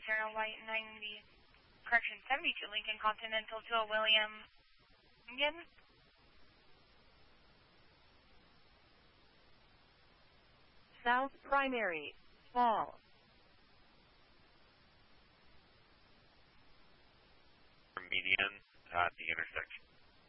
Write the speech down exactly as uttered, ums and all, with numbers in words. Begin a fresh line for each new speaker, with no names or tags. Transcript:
zero White ninety, correction, seventy-two Lincoln Continental to a William. Again?
South Primary, Fall.
Median at the intersection.